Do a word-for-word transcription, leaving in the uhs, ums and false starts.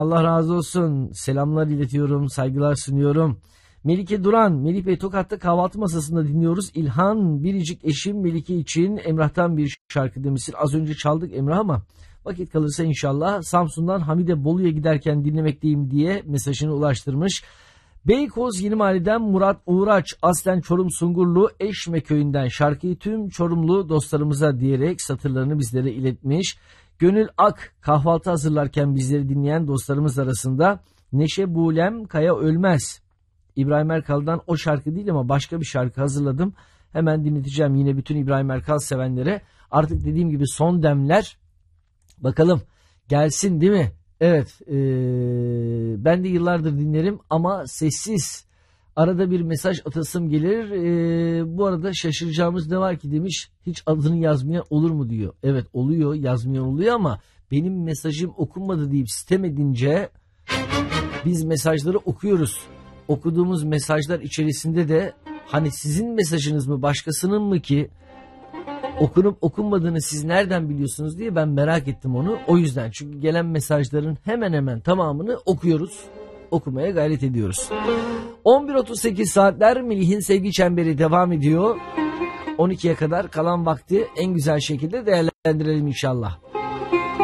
Allah razı olsun. Selamlar iletiyorum, saygılar sunuyorum. Melike Duran, Melih Bey Tokat'ta kahvaltı masasında dinliyoruz. İlhan Biricik eşim Melike için Emrah'tan bir şarkı demişsin. Az önce çaldık Emrah ama vakit kalırsa inşallah. Samsun'dan Hamide Bolu'ya giderken dinlemekteyim diye mesajını ulaştırmış. Beykoz Yeni Mahalle'den Murat Uğraç, aslen Çorum Sungurlu Eşme köyünden şarkıyı tüm Çorumlu dostlarımıza diyerek satırlarını bizlere iletmiş. Gönül Ak, kahvaltı hazırlarken bizleri dinleyen dostlarımız arasında Neşe Bulem Kaya Ölmez. İbrahim Erkal'dan o şarkı değil ama başka bir şarkı hazırladım. Hemen dinleteceğim yine bütün İbrahim Erkal sevenlere. Artık dediğim gibi son demler. Bakalım gelsin değil mi? Evet, ee, ben de yıllardır dinlerim ama sessiz. Arada bir mesaj atasım gelir. Ee, bu arada şaşıracağımız ne var ki demiş. Hiç adını yazmayan olur mu diyor. Evet oluyor, yazmayan oluyor ama benim mesajım okunmadı deyip sitem edince biz mesajları okuyoruz. Okuduğumuz mesajlar içerisinde de hani sizin mesajınız mı başkasının mı ki okunup okunmadığını siz nereden biliyorsunuz diye ben merak ettim onu. O yüzden çünkü gelen mesajların hemen hemen tamamını okuyoruz. Okumaya gayret ediyoruz. on bir otuz sekiz saatler Melih'in sevgi çemberi devam ediyor. on ikiye kadar kalan vakti en güzel şekilde değerlendirelim inşallah.